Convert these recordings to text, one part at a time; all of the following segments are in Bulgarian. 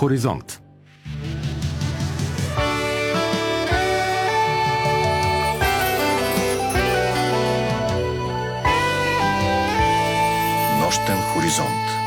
хоризонт. Нощен хоризонт.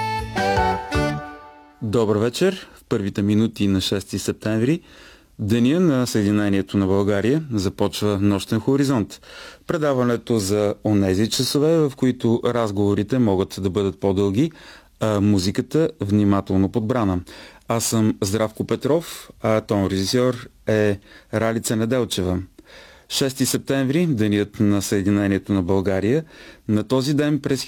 Добър вечер. В първите минути на 6 септември, деня на Съединението на България, започва Нощен хоризонт. Предаването за онези часове, в които разговорите могат да бъдат по-дълги, а музиката внимателно подбрана. Аз съм Здравко Петров, а тон режисьор е Ралица Неделчева. 6 септември, денят на Съединението на България. На този ден през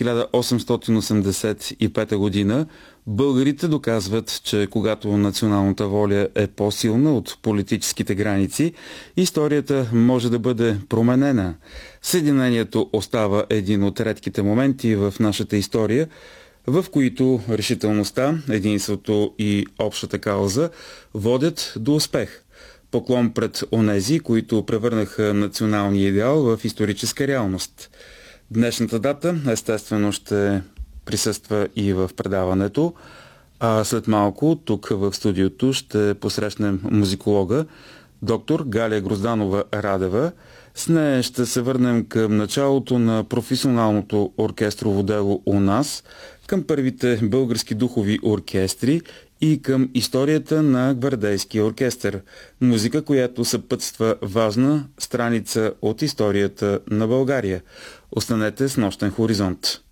1885 година българите доказват, че когато националната воля е по-силна от политическите граници, историята може да бъде променена. Съединението остава един от редките моменти в нашата история, в които решителността, единството и общата кауза водят до успех. Поклон пред онези, които превърнаха националния идеал в историческа реалност. Днешната дата, естествено, ще присъства и в предаването, а след малко тук в студиото ще посрещнем музиколога доктор Галя Грозданова-Радева. С нея ще се върнем към началото на професионалното оркестрово дело у нас, към първите български духови оркестри и към историята на гвардейския оркестър. Музика, която съпътства важна страница от историята на България. Останете с Нощен хоризонт.